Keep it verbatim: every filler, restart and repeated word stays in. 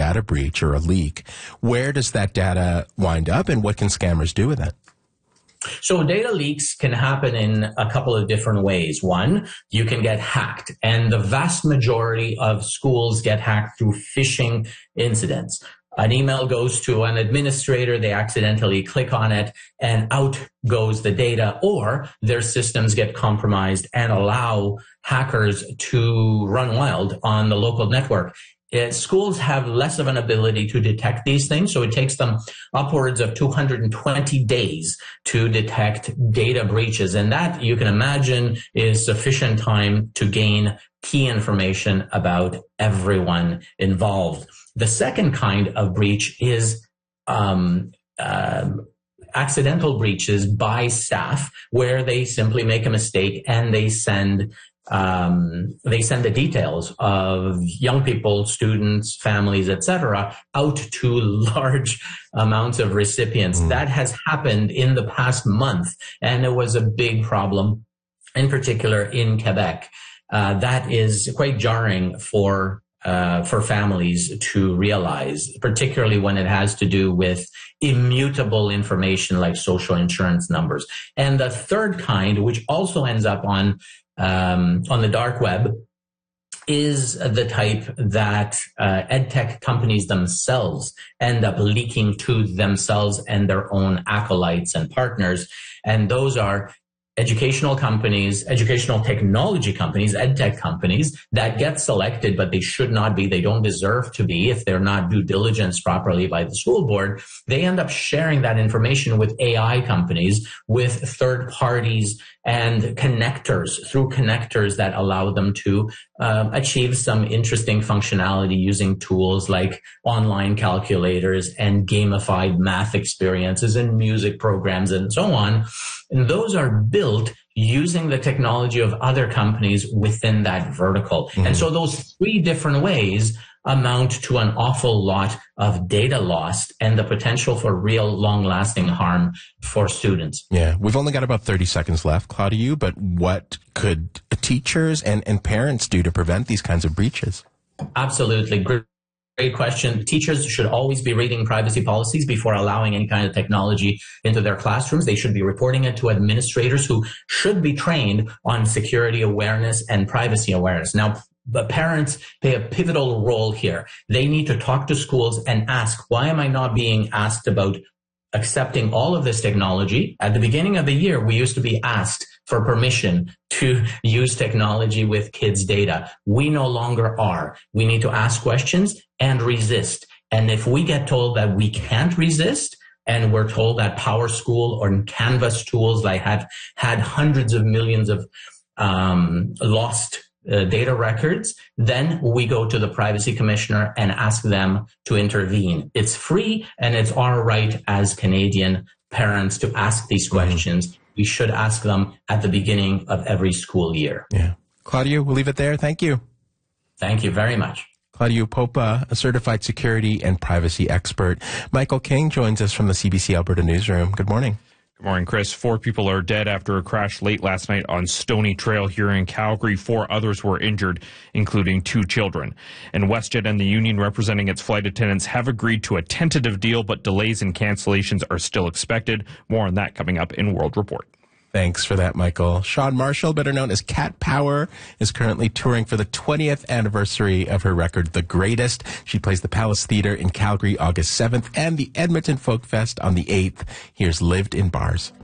data breach or a leak, where does that data wind up and what can scammers do with it? So data leaks can happen in a couple of different ways. One, you can get hacked, and the vast majority of schools get hacked through phishing incidents. An email goes to an administrator, they accidentally click on it, and out goes the data, or their systems get compromised and allow hackers to run wild on the local network. Uh, schools have less of an ability to detect these things, so it takes them upwards of two hundred twenty days to detect data breaches. And that, you can imagine, is sufficient time to gain key information about everyone involved. The second kind of breach is um, uh, accidental breaches by staff, where they simply make a mistake and they send Um, they send the details of young people, students, families, et cetera, out to large amounts of recipients. Mm. That has happened in the past month, and it was a big problem, in particular in Quebec. Uh, that is quite jarring for uh, for families to realize, particularly when it has to do with immutable information like social insurance numbers. And the third kind, which also ends up on Um, on the dark web, is the type that uh, edtech companies themselves end up leaking to themselves and their own acolytes and partners. And those are educational companies, educational technology companies, edtech companies that get selected, but they should not be. They don't deserve to be if they're not due diligence properly by the school board. They end up sharing that information with A I companies, with third parties, and connectors, through connectors that allow them to uh, achieve some interesting functionality using tools like online calculators and gamified math experiences and music programs and so on. And those are built using the technology of other companies within that vertical. Mm-hmm. And so those three different ways amount to an awful lot of data lost and the potential for real long-lasting harm for students. Yeah, we've only got about thirty seconds left, Claudia, but what could teachers and, and parents do to prevent these kinds of breaches? Absolutely. Great. Great question. Teachers should always be reading privacy policies before allowing any kind of technology into their classrooms. They should be reporting it to administrators who should be trained on security awareness and privacy awareness. Now, but parents play a pivotal role here. They need to talk to schools and ask, why am I not being asked about accepting all of this technology? At the beginning of the year, we used to be asked for permission to use technology with kids' data. We no longer are. We need to ask questions and resist. And if we get told that we can't resist, and we're told that PowerSchool or Canvas tools like have had hundreds of millions of um, lost Uh, data records, then we go to the privacy commissioner and ask them to intervene. It's free, and it's our right as Canadian parents to ask these questions. Mm-hmm. We should ask them at the beginning of every school year. Yeah. Claudia, we'll leave it there. Thank you. Thank you very much. Claudia Popa, a certified security and privacy expert. Michael King joins us from the C B C Alberta Newsroom. Good morning. Good morning, Chris. Four people are dead after a crash late last night on Stony Trail here in Calgary. Four others were injured, including two children. And WestJet and the union representing its flight attendants have agreed to a tentative deal, but delays and cancellations are still expected. More on that coming up in World Report. Thanks for that, Michael. Shawn Marshall, better known as Cat Power, is currently touring for the twentieth anniversary of her record, The Greatest. She plays the Palace Theatre in Calgary August seventh and the Edmonton Folk Fest on the eighth. Here's Lived in Bars.